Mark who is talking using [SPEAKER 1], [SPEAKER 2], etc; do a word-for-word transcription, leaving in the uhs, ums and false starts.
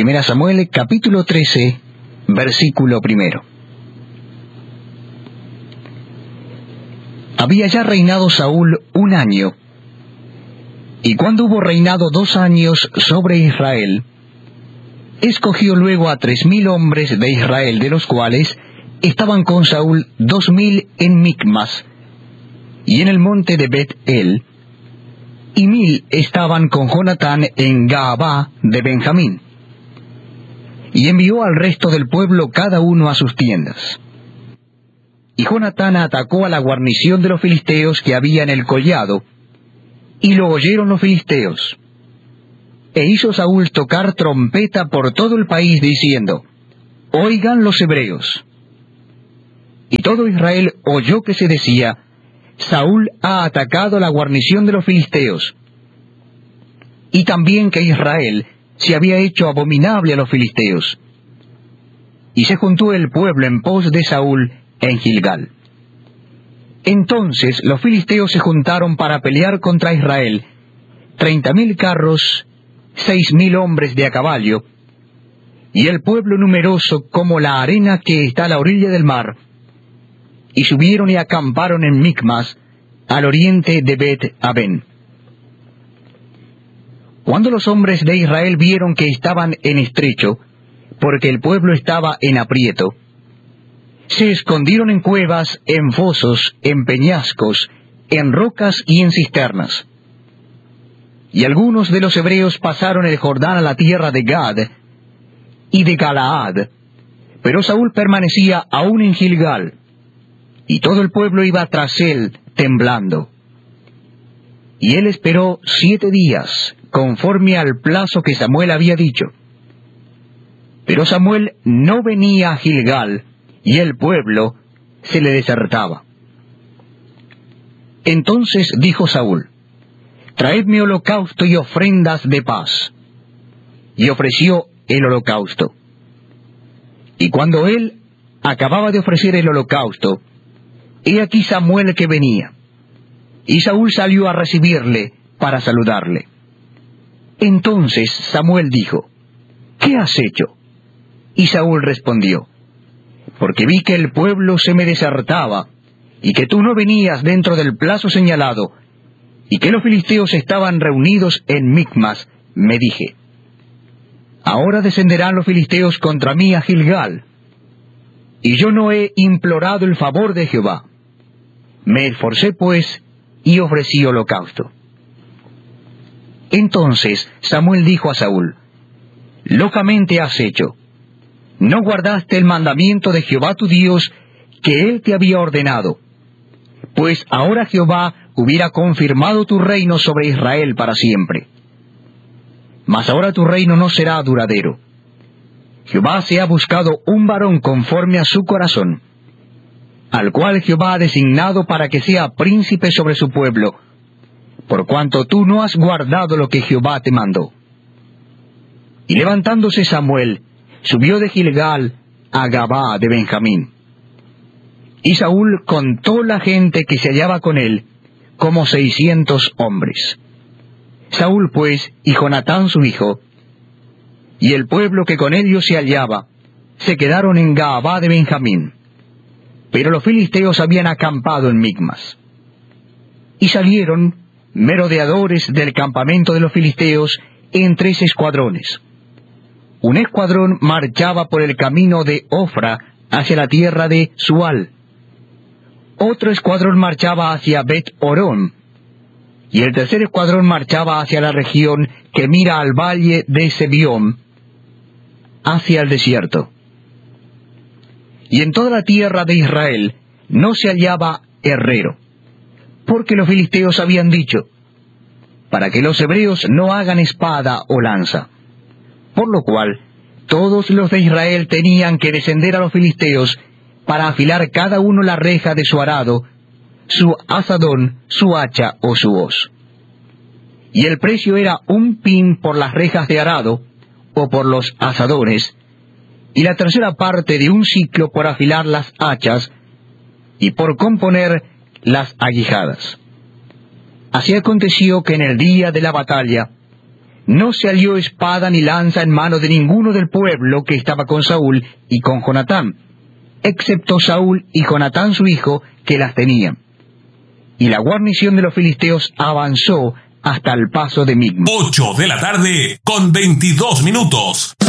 [SPEAKER 1] Primera Samuel, capítulo trece, versículo primero. Había ya reinado Saúl un año, y cuando hubo reinado dos años sobre Israel, escogió luego a tres mil hombres de Israel, de los cuales estaban con Saúl dos mil en Micmas, y en el monte de Bet-el, y mil estaban con Jonatán en Gaabá de Benjamín. Y envió al resto del pueblo cada uno a sus tiendas. Y Jonatán atacó a la guarnición de los filisteos que había en el collado, y lo oyeron los filisteos. E hizo Saúl tocar trompeta por todo el país, diciendo: Oigan los hebreos. Y todo Israel oyó que se decía: Saúl ha atacado a la guarnición de los filisteos. Y también que Israel se había hecho abominable a los filisteos. Y se juntó el pueblo en pos de Saúl en Gilgal. Entonces los filisteos se juntaron para pelear contra Israel, treinta mil carros, seis mil hombres de a caballo, y el pueblo numeroso como la arena que está a la orilla del mar, y subieron y acamparon en Micmas, al oriente de Bet-aven. Cuando los hombres de Israel vieron que estaban en estrecho, porque el pueblo estaba en aprieto, se escondieron en cuevas, en fosos, en peñascos, en rocas y en cisternas. Y algunos de los hebreos pasaron el Jordán a la tierra de Gad y de Galaad, pero Saúl permanecía aún en Gilgal, y todo el pueblo iba tras él temblando. Y él esperó siete días, conforme al plazo que Samuel había dicho. Pero Samuel no venía a Gilgal, y el pueblo se le desertaba. Entonces dijo Saúl: Traedme holocausto y ofrendas de paz. Y ofreció el holocausto. Y cuando él acababa de ofrecer el holocausto, he aquí Samuel que venía. Y Saúl salió a recibirle para saludarle. Entonces Samuel dijo: ¿Qué has hecho? Y Saúl respondió: Porque vi que el pueblo se me desertaba, y que tú no venías dentro del plazo señalado, y que los filisteos estaban reunidos en Micmas, me dije: Ahora descenderán los filisteos contra mí a Gilgal. Y yo no he implorado el favor de Jehová. Me esforcé pues, y ofrecí holocausto. Entonces Samuel dijo a Saúl: Locamente has hecho. No guardaste el mandamiento de Jehová tu Dios, que él te había ordenado. Pues ahora Jehová hubiera confirmado tu reino sobre Israel para siempre. Mas ahora tu reino no será duradero. Jehová se ha buscado un varón conforme a su corazón, al cual Jehová ha designado para que sea príncipe sobre su pueblo, por cuanto tú no has guardado lo que Jehová te mandó. Y levantándose Samuel, subió de Gilgal a Gabá de Benjamín. Y Saúl contó la gente que se hallaba con él, como seiscientos hombres. Saúl pues, y Jonatán su hijo, y el pueblo que con ellos se hallaba, se quedaron en Gabá de Benjamín. Pero los filisteos habían acampado en Micmas. Y salieron merodeadores del campamento de los filisteos en tres escuadrones. Un escuadrón marchaba por el camino de Ofra hacia la tierra de Sual. Otro escuadrón marchaba hacia Bet-Orón. Y el tercer escuadrón marchaba hacia la región que mira al valle de Sebión, hacia el desierto. Y en toda la tierra de Israel no se hallaba herrero, porque los filisteos habían dicho: para que los hebreos no hagan espada o lanza. Por lo cual, todos los de Israel tenían que descender a los filisteos para afilar cada uno la reja de su arado, su azadón, su hacha o su hoz. Y el precio era un pin por las rejas de arado, o por los azadones, y la tercera parte de un siclo por afilar las hachas, y por componer las aguijadas. Así aconteció que en el día de la batalla, no se halló espada ni lanza en mano de ninguno del pueblo que estaba con Saúl y con Jonatán, excepto Saúl y Jonatán su hijo, que las tenían. Y la guarnición de los filisteos avanzó hasta el paso de Migma.
[SPEAKER 2] Ocho de la tarde con veintidós minutos.